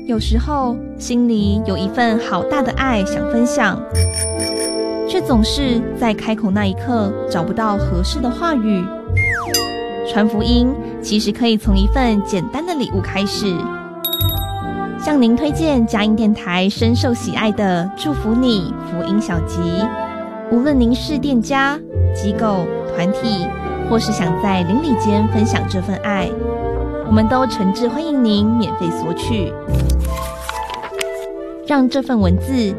有时候心里有一份好大的爱想分享，却总是在开口那一刻找不到合适的话语。传福音其实可以从一份简单的礼物开始。向您推荐佳音电台深受喜爱的祝福你福音小集，无论您是店家、机构、团体，或是想在邻里间分享这份爱，我们都诚挚欢迎您免费索取。让这份文字